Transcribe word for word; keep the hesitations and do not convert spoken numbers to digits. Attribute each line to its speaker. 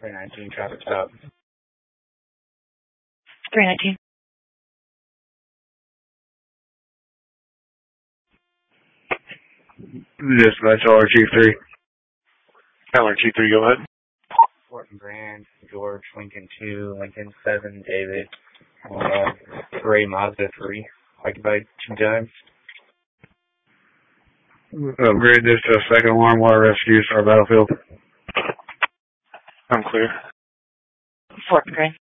Speaker 1: three nineteen, traffic stop.
Speaker 2: three nineteen.
Speaker 3: Dispatch L R G three. L R G three, go ahead.
Speaker 1: Fort Brand, George, Lincoln two, Lincoln seven, David, uh, Gray Mazda three, occupied two times.
Speaker 3: Upgrade this to a second alarm water rescue, start battlefield. I'm clear.
Speaker 2: Fort Brand.